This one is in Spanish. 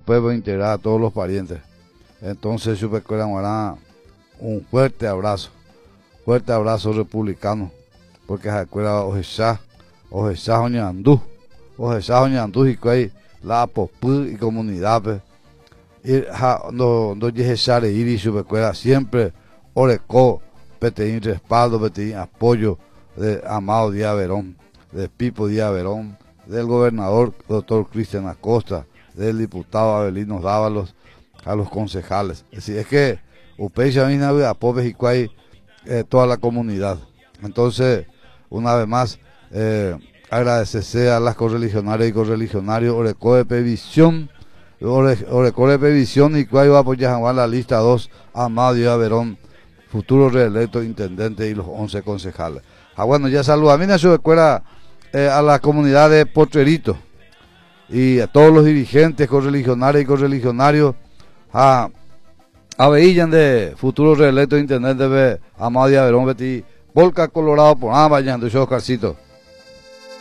después voy a integrar a todos los parientes. Entonces, Chupecuera Guará, un fuerte abrazo republicano, porque se acuerda Ojexá Oñandú, y que la popú y comunidad, y no yejechare ir Chupecuera, siempre orecó, peteín respaldo, peteín apoyo de Amado Díaz Verón, de Pipo Díaz Verón, del gobernador doctor Cristian Acosta, del diputado Abelino Dávalos, a los concejales. Es decir, es que Upeixa Mina Apope y toda la comunidad. Entonces, una vez más, agradecerse a las correligionarias y correligionarios, Orecó de Previsión, y cuál va a apoyar a la lista 2, Amado Díaz Verón, futuro reelecto intendente y los 11 concejales. Bueno, ya saluda a mí en su escuela, a la comunidad de Potrerito y a todos los dirigentes correligionarios y correligionarios, a Veillan de futuro reelecto intendente de Amado Díaz Verón, Betty, Volca Colorado por vayan de Oscarcito.